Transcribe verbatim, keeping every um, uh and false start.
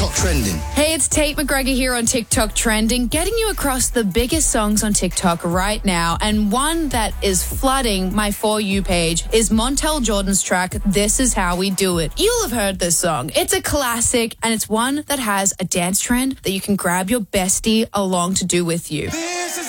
TikTok Trending. Hey, it's Tate McGregor here on TikTok Trending, getting you across the biggest songs on TikTok right now. And one that is flooding my For You page is Montel Jordan's track, This Is How We Do It. You'll have heard this song. It's a classic, and it's one that has a dance trend that you can grab your bestie along to do with you. This is